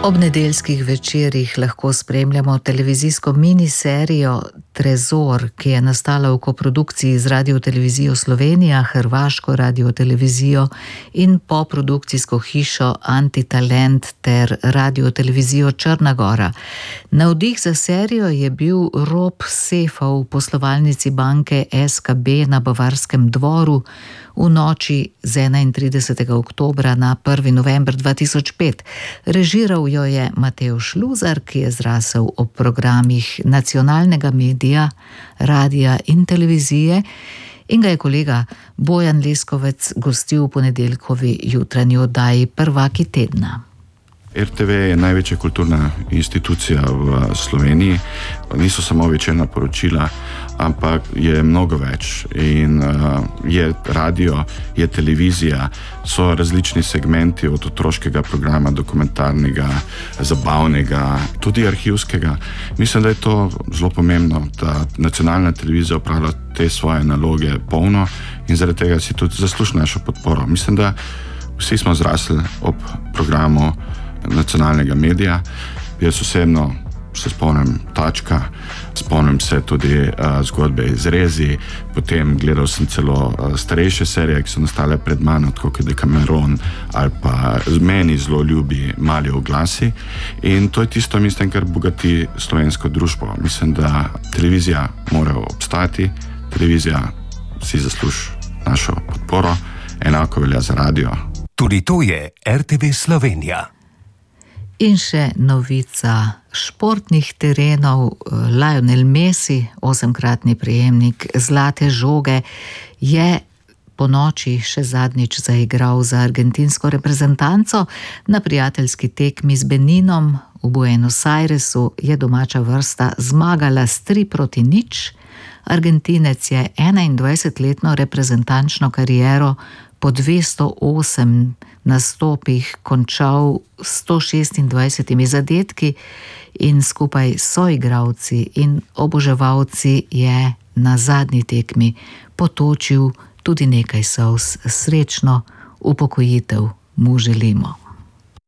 Ob nedeljskih večerih lahko spremljamo televizijsko miniserijo Trezor, ki je nastala v koprodukciji z Radiotelevizijo Slovenija, Hrvaško radiotelevizijo in poprodukcijsko hišo Antitalent ter Radiotelevizijo Črna Gora. Navdih za serijo je bil rop sefa v poslovalnici banke SKB na Bavarskem dvoru v noči z 31. oktobra na 1. november 2005. Režiral jo je Matevž Luzar, ki je zrasel ob programih nacionalnega medija, radija in televizije, in ga je kolega Bojan Leskovec gostil v ponedeljkovi jutranji oddaji Prvaki tedna. RTV je največja kulturna institucija v Sloveniji. Niso samo večerna poročila, ampak je mnogo več. In je radio, je televizija, so različni segmenti od otroškega programa, dokumentarnega, zabavnega, tudi arhivskega. Mislim, da je to zelo pomembno, da nacionalna televizija opravlja te svoje naloge polno in zaradi tega si tudi zasluži našo podporo. Mislim, da vsi smo zrasli ob programu nacionalnega medija. Jaz osebno se spomnim Tačka, spomnim se tudi zgodbe iz Rezi, potem gledal sem celo starejše serije, ki so nastale pred mano, tako kot Decameron ali pa meni zelo ljubi Mali oglasi. In to je tisto, mislim, kar bogati slovensko družbo. Mislim, da televizija mora obstati, televizija si zasluži našo podporo, enako velja za radio. Tudi to je RTV Slovenija. In še novica športnih terenov. Lionel Messi, 8-kratni prejemnik zlate žoge, je po noči še zadnjič zaigral za argentinsko reprezentanco. Na prijateljski tekmi z Beninom v Buenos Airesu je domača vrsta zmagala s 3-0. Argentinec je 21-letno reprezentančno kariero po 208 nastopih končal 126 zadetki in skupaj s soigralci in oboževalci je na zadnji tekmi potočil tudi nekaj solz. Srečno upokojitev mu želimo.